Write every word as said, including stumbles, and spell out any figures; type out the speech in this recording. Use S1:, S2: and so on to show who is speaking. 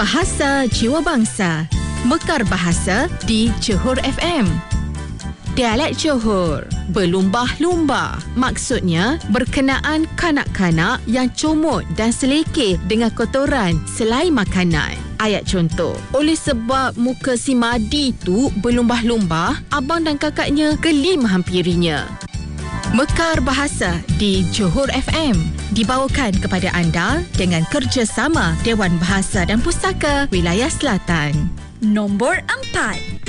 S1: Bahasa Jiwa Bangsa. Mekar bahasa di Johor F M. Dialek Johor, berlumbah-lumbah. Maksudnya berkenaan kanak-kanak yang comot dan selekeh dengan kotoran selain makanan. Ayat contoh, oleh sebab muka si Madi tu berlumbah-lumbah, abang dan kakaknya geli menghampirinya. Mekar Bahasa di Johor F M dibawakan kepada anda dengan kerjasama Dewan Bahasa dan Pustaka Wilayah Selatan.
S2: Nombor empat.